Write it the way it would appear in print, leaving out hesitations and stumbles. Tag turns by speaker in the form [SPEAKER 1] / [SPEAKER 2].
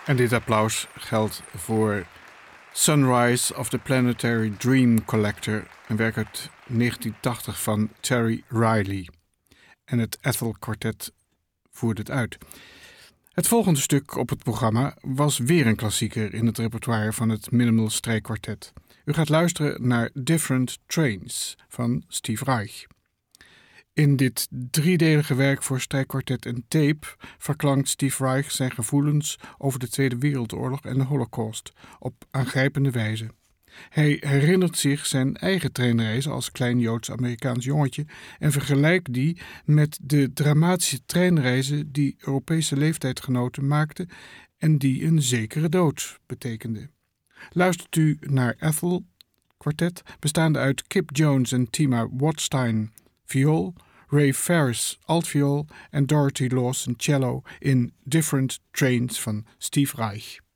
[SPEAKER 1] En dit applaus geldt voor Sunrise of the Planetary Dream Collector, een werk uit 1980 van Terry Riley. En het Ethel Quartet voerde het uit. Het volgende stuk op het programma was weer een klassieker in het repertoire van het Minimal Strijkkwartet. U gaat luisteren naar Different Trains van Steve Reich. In dit driedelige werk voor strijkkwartet en tape verklankt Steve Reich zijn gevoelens over de Tweede Wereldoorlog en de Holocaust op aangrijpende wijze. Hij herinnert zich zijn eigen treinreizen als klein Joods-Amerikaans jongetje en vergelijkt die met de dramatische treinreizen die Europese leeftijdgenoten maakten en die een zekere dood betekenden. Luistert u naar Ethel Quartet, bestaande uit Kip Jones en Tima Watstein viool, Ray Ferris altviool en Dorothy Lawson cello in Different Trains van Steve Reich.